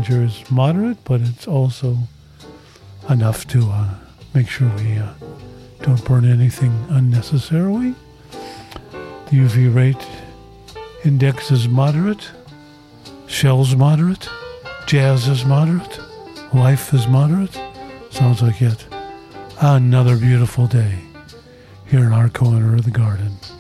danger is moderate, but it's also enough to make sure we don't burn anything unnecessarily. The UV rate index is moderate. Shell's moderate. Jazz is moderate. Life is moderate. Sounds like yet another beautiful day here in our corner of the garden.